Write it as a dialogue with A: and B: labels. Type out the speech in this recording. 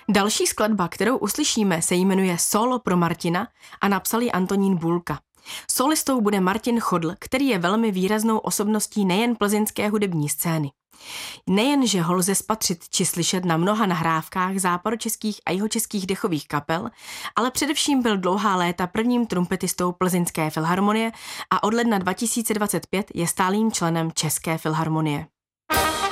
A: Další skladba, kterou uslyšíme, se jmenuje Sólo pro Martina a napsal ji Antonín Bulka. Solistou bude Martin Chodl, který je velmi výraznou osobností nejen plzeňské hudební scény. Nejen, že ho lze spatřit či slyšet na mnoha nahrávkách západočeských a jihočeských dechových kapel, ale především byl dlouhá léta prvním trumpetistou Plzeňské filharmonie a od ledna 2025 je stálým členem České filharmonie.